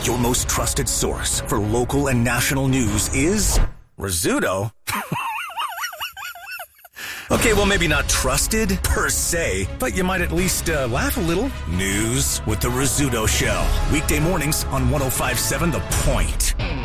Your most trusted source for local and national news is Rizzuto. Okay, well, maybe not trusted per se, but you might at least laugh a little. News with the Rizzuto Show. Weekday mornings on 105.7 The Point.